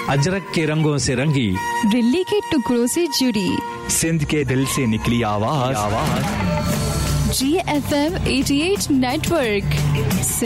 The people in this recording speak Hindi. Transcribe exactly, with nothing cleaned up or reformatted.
अजरक के रंगों से रंगी, दिल्ली के टुकड़ों से जुड़ी, सिंध के दिल से निकली आवाज, आवाज। जी एफ एम अठासी नेटवर्क।